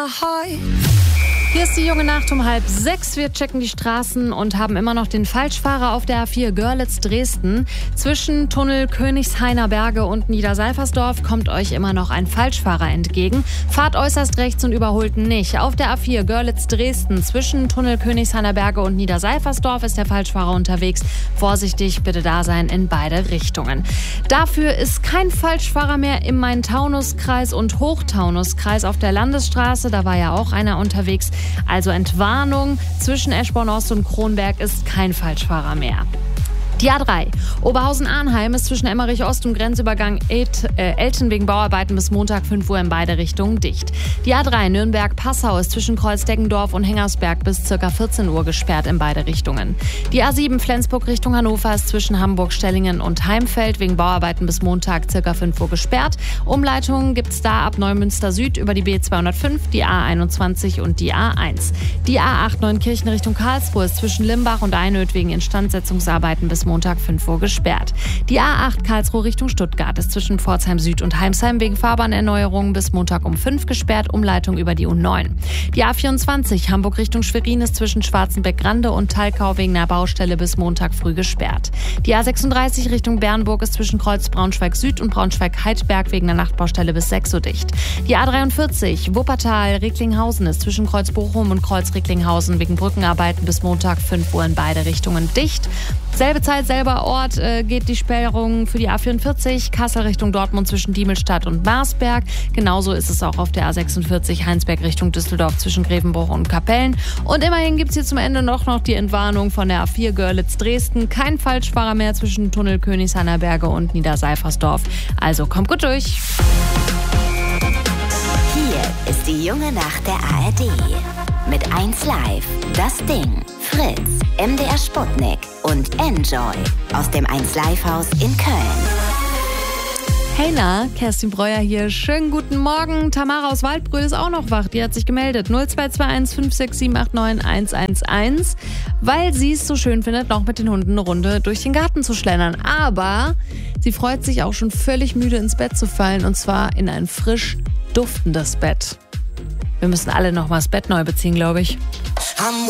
high. Hier ist die junge Nacht um 5:30. Wir checken die Straßen und haben immer noch den Falschfahrer auf der A4 Görlitz-Dresden. Zwischen Tunnel Königshainer Berge und Niedersalversdorf kommt euch immer noch ein Falschfahrer entgegen. Fahrt äußerst rechts und überholt nicht. Auf der A4 Görlitz-Dresden zwischen Tunnel Königshainer Berge und Niedersalversdorf ist der Falschfahrer unterwegs. Vorsichtig bitte da sein in beide Richtungen. Dafür ist kein Falschfahrer mehr im Main-Taunus-Kreis und Hochtaunuskreis auf der Landesstraße. Da war ja auch einer unterwegs. Also Entwarnung, zwischen Eschborn-Ost und Kronberg ist kein Falschfahrer mehr. Die A3 Oberhausen-Arnheim ist zwischen Emmerich-Ost und Grenzübergang Elten wegen Bauarbeiten bis Montag 5 Uhr in beide Richtungen dicht. Die A3 Nürnberg-Passau ist zwischen Kreuzdeggendorf und Hengersberg bis ca. 14 Uhr gesperrt in beide Richtungen. Die A7 Flensburg Richtung Hannover ist zwischen Hamburg-Stellingen und Heimfeld wegen Bauarbeiten bis Montag ca. 5 Uhr gesperrt. Umleitungen gibt es da ab Neumünster Süd über die B205, die A21 und die A1. Die A8 Neunkirchen Richtung Karlsruhe ist zwischen Limbach und Einöd wegen Instandsetzungsarbeiten bis Montag 5 Uhr gesperrt. Die A8 Karlsruhe Richtung Stuttgart ist zwischen Pforzheim Süd und Heimsheim wegen Fahrbahnerneuerungen bis Montag um 5 gesperrt, Umleitung über die U9. Die A24 Hamburg Richtung Schwerin ist zwischen Schwarzenbeck-Grande und Thalkau wegen einer Baustelle bis Montag früh gesperrt. Die A36 Richtung Bernburg ist zwischen Kreuz Braunschweig Süd und Braunschweig-Heidberg wegen einer Nachtbaustelle bis 6 Uhr dicht. Die A43 Wuppertal-Recklinghausen ist zwischen Kreuz Bochum und Kreuz Recklinghausen wegen Brückenarbeiten bis Montag 5 Uhr in beide Richtungen dicht. Selbe Zeit, selber Ort geht die Sperrung für die A44 Kassel Richtung Dortmund zwischen Diemelstadt und Marsberg. Genauso ist es auch auf der A46 Heinsberg Richtung Düsseldorf zwischen Grevenbruch und Kapellen. Und immerhin gibt es hier zum Ende noch die Entwarnung von der A4 Görlitz-Dresden. Kein Falschfahrer mehr zwischen Tunnel Königshainer Berge und Niedersalversdorf. Also kommt gut durch. Hier ist die junge Nacht der ARD. Mit 1Live, Das Ding, Fritz, MDR Sputnik und Enjoy aus dem 1Live-Haus in Köln. Hey na, Kerstin Breuer hier. Schönen guten Morgen. Tamara aus Waldbröl ist auch noch wach. Die hat sich gemeldet. 0221 56789 111, weil sie es so schön findet, noch mit den Hunden eine Runde durch den Garten zu schlendern. Aber sie freut sich auch schon völlig müde ins Bett zu fallen, und zwar in ein frisch duftendes Bett. Wir müssen alle noch mal das Bett neu beziehen, glaube ich.